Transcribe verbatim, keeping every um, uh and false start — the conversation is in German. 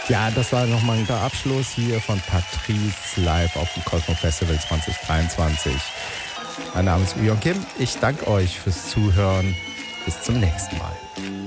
Ja, das war nochmal der Abschluss hier von Patrice live auf dem Cosmo Festival zwanzig dreiundzwanzig. Mein Name ist Ujon Kim. Ich danke euch fürs Zuhören. Bis zum nächsten Mal.